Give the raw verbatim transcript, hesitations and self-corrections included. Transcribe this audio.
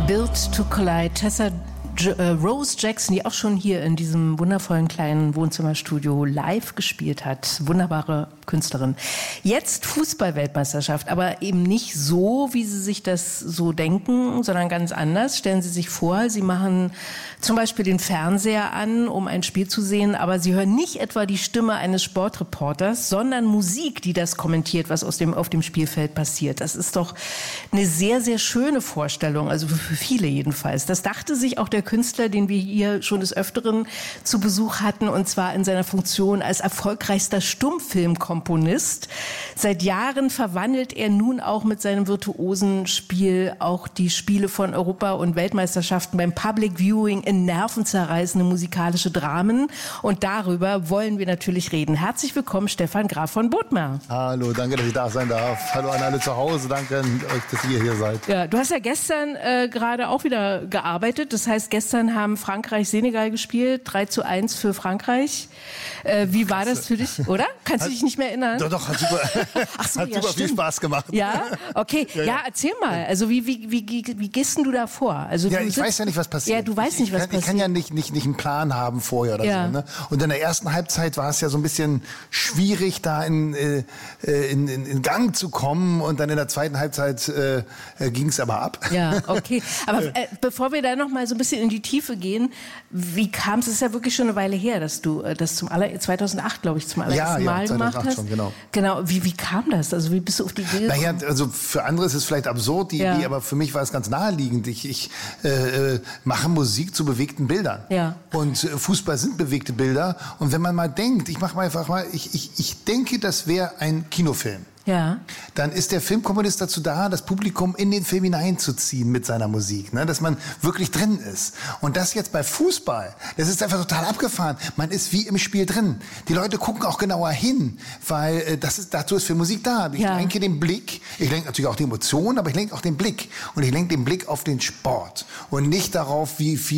Built to Collide, Tessa J- äh, Rose Jackson, die auch schon hier in diesem wundervollen kleinen Wohnzimmerstudio live gespielt hat. Wunderbare Künstlerin. Jetzt Fußball-Weltmeisterschaft, aber eben nicht so, wie Sie sich das so denken, sondern ganz anders. Stellen Sie sich vor, Sie machen zum Beispiel den Fernseher an, um ein Spiel zu sehen, aber Sie hören nicht etwa die Stimme eines Sportreporters, sondern Musik, die das kommentiert, was aus dem, auf dem Spielfeld passiert. Das ist doch eine sehr, sehr schöne Vorstellung, also für viele jedenfalls. Das dachte sich auch der Künstler, den wir hier schon des Öfteren zu Besuch hatten, und zwar in seiner Funktion als erfolgreichster Stummfilmkomponist. Seit Jahren verwandelt er nun auch mit seinem virtuosen Spiel auch die Spiele von Europa- und Weltmeisterschaften beim Public Viewing in nervenzerreißende musikalische Dramen. Und darüber wollen wir natürlich reden. Herzlich willkommen, Stefan Graf von Bodmer. Hallo, danke, dass ich da sein darf. Hallo an alle zu Hause, danke an euch, dass ihr hier seid. Ja, du hast ja gestern äh, gerade auch wieder gearbeitet. Das heißt, gestern haben Frankreich Senegal gespielt, drei zu eins für Frankreich. Äh, wie war das für dich, oder? Kannst du dich nicht mehr erinnern? Doch, doch, hat super, Ach so, hat ja, super viel stimmt. Spaß gemacht. Ja, okay. Ja, ja. ja, erzähl mal. Also wie, wie, wie, wie gehst denn du da vor? Also ja, du ich sitzt, weiß ja nicht, was passiert. Ja, du weißt nicht, was ich kann, passiert. Ich kann ja nicht, nicht, nicht einen Plan haben vorher oder ja. so. Ne? Und in der ersten Halbzeit war es ja so ein bisschen schwierig, da in, äh, in, in, in Gang zu kommen. Und dann in der zweiten Halbzeit äh, ging es aber ab. Ja, okay. Aber äh, bevor wir da noch mal so ein bisschen in die Tiefe gehen, wie kam es? Es ist ja wirklich schon eine Weile her, dass du äh, das zum aller, zweitausendacht, glaube ich, zum allerersten ja, Mal ja, gemacht hast. Schon, genau. Genau. Wie, wie kam das? Also wie bist du auf die Idee gekommen? Naja, also für andere ist es vielleicht absurd, die ja. Idee, aber für mich war es ganz naheliegend. Ich, ich äh, mache Musik zu bewegten Bildern. Ja. Und äh, Fußball sind bewegte Bilder. Und wenn man mal denkt, ich mache mal einfach mal, ich, ich, ich denke, das wäre ein Kinofilm. Ja. Dann ist der Filmkomponist dazu da, das Publikum in den Film hineinzuziehen mit seiner Musik, ne? Dass man wirklich drin ist. Und das jetzt bei Fußball, das ist einfach total abgefahren. Man ist wie im Spiel drin. Die Leute gucken auch genauer hin, weil äh, das ist, dazu ist für Musik da. Ich ja. lenke den Blick, ich lenke natürlich auch die Emotionen, aber ich lenke auch den Blick. Und ich lenke den Blick auf den Sport und nicht darauf, wie viel